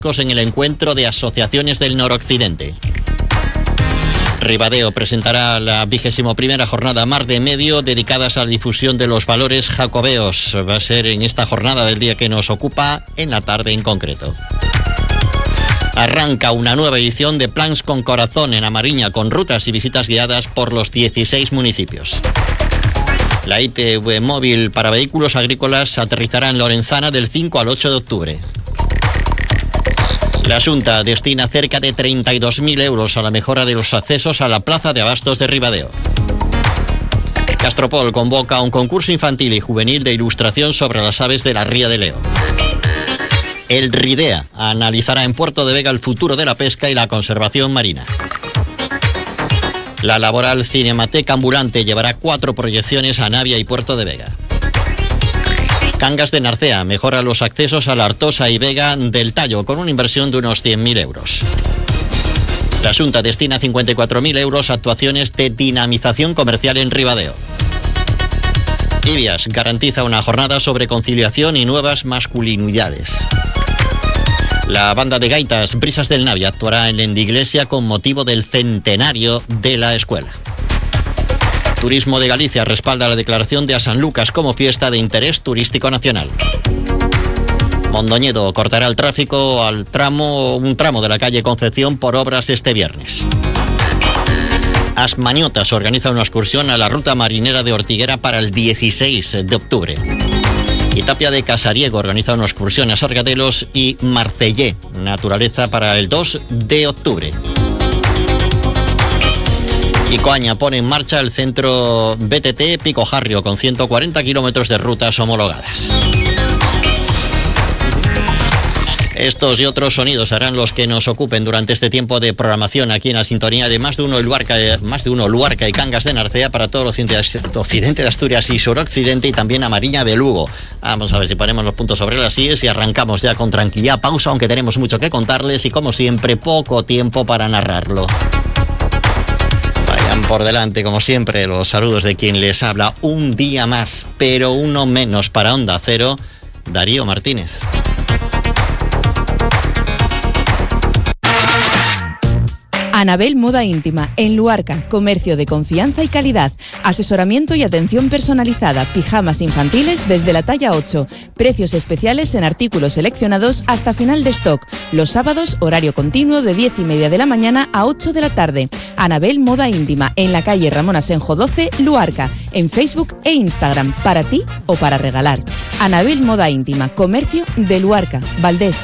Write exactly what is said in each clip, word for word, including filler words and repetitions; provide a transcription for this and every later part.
en el encuentro de asociaciones del noroccidente. Ribadeo presentará la vigésimo primera jornada Mar de Medio dedicadas a la difusión de los valores jacobeos. Va a ser en esta jornada del día que nos ocupa, en la tarde en concreto. Arranca una nueva edición de Plans con Corazón en A Mariña, con rutas y visitas guiadas por los dieciséis municipios. La I T V móvil para vehículos agrícolas aterrizará en Lorenzana del cinco al ocho de octubre. La Xunta destina cerca de treinta y dos mil euros a la mejora de los accesos a la plaza de abastos de Ribadeo. Castropol convoca un concurso infantil y juvenil de ilustración sobre las aves de la Ría de Leo. El RIDEA analizará en Puerto de Vega el futuro de la pesca y la conservación marina. La Laboral Cinemateca Ambulante llevará cuatro proyecciones a Navia y Puerto de Vega. Cangas de Narcea mejora los accesos a la Artosa y Vega del Tallo con una inversión de unos cien mil euros. La Xunta destina cincuenta y cuatro mil euros a actuaciones de dinamización comercial en Ribadeo. Ibias garantiza una jornada sobre conciliación y nuevas masculinidades. La banda de gaitas Brisas del Navia actuará en Lendiglesia con motivo del centenario de la escuela. Turismo de Galicia respalda la declaración de A San Lucas como fiesta de interés turístico nacional. Mondoñedo cortará el tráfico al tramo, un tramo de la calle Concepción por obras este viernes. Asmaniotas organiza una excursión a la ruta marinera de Ortiguera para el dieciséis de octubre. Y Tapia de Casariego organiza una excursión a Sargadelos y Marcellé, naturaleza, para el dos de octubre. Y Coaña pone en marcha el centro B T T Pico Jarrio con ciento cuarenta kilómetros de rutas homologadas. Estos y otros sonidos serán los que nos ocupen durante este tiempo de programación aquí en la sintonía de más de uno Luarca, más de uno Luarca y Cangas de Narcea para todo el occidente de Asturias y suroccidente, y también a Mariña de Lugo. Vamos a ver si ponemos los puntos sobre las íes y arrancamos ya con tranquilidad. Pausa, aunque tenemos mucho que contarles y, como siempre, poco tiempo para narrarlo. Por delante, como siempre, los saludos de quien les habla. Un día más, pero uno menos para Onda Cero, Darío Martínez. Anabel Moda Íntima, en Luarca, comercio de confianza y calidad, asesoramiento y atención personalizada, pijamas infantiles desde la talla ocho, precios especiales en artículos seleccionados hasta final de stock, los sábados horario continuo de diez y media de la mañana a ocho de la tarde. Anabel Moda Íntima, en la calle Ramón Asenjo doce, Luarca, en Facebook e Instagram, para ti o para regalar. Anabel Moda Íntima, comercio de Luarca, Valdés.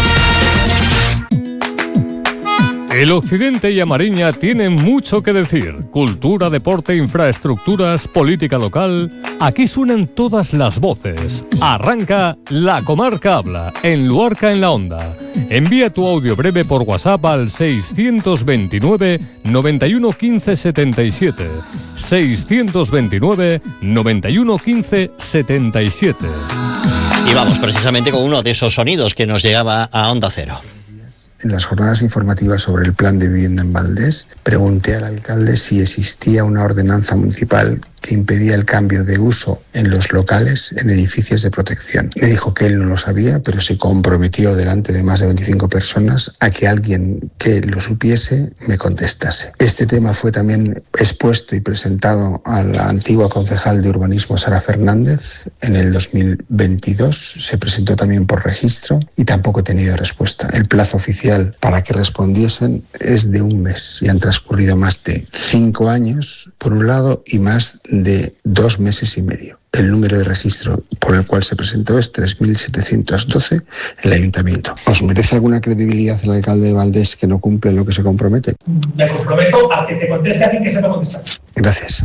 El occidente y A Mariña tienen mucho que decir. Cultura, deporte, infraestructuras, política local. Aquí suenan todas las voces. Arranca La Comarca Habla, en Luarca en la Onda. Envía tu audio breve por WhatsApp al seiscientos veintinueve, noventa y uno, quince, setenta y siete. seiscientos veintinueve, noventa y uno, quince, setenta y siete. Y vamos precisamente con uno de esos sonidos que nos llegaba a Onda Cero. En las jornadas informativas sobre el plan de vivienda en Valdés, pregunté al alcalde si existía una ordenanza municipal que impedía el cambio de uso en los locales en edificios de protección. Me dijo que él no lo sabía, pero se comprometió delante de más de veinticinco personas a que alguien que lo supiese me contestase. Este tema fue también expuesto y presentado a la antigua concejal de urbanismo, Sara Fernández, en el dos mil veintidós. Se presentó también por registro y tampoco he tenido respuesta. El plazo oficial para que respondiesen es de un mes y han transcurrido más de cinco años, por un lado, y más de dos meses y medio. El número de registro por el cual se presentó es tres mil setecientos doce, el ayuntamiento. ¿Os merece alguna credibilidad el alcalde de Valdés que no cumple lo que se compromete? Me comprometo a que te conteste a ti que sepa contestar. Gracias.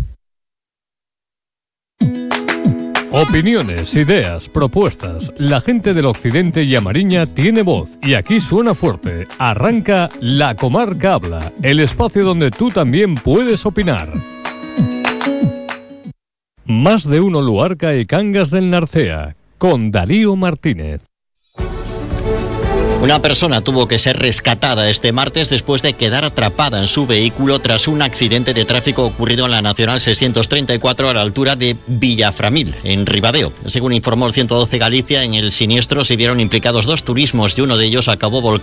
Opiniones, ideas, propuestas. La gente del occidente y A Mariña tiene voz y aquí suena fuerte. Arranca La Comarca Habla, el espacio donde tú también puedes opinar. Más de uno Luarca y Cangas del Narcea, con Darío Martínez. Una persona tuvo que ser rescatada este martes después de quedar atrapada en su vehículo tras un accidente de tráfico ocurrido en la Nacional seiscientos treinta y cuatro a la altura de Villaframil, en Ribadeo. Según informó el ciento doce Galicia, en el siniestro se vieron implicados dos turismos y uno de ellos acabó volcado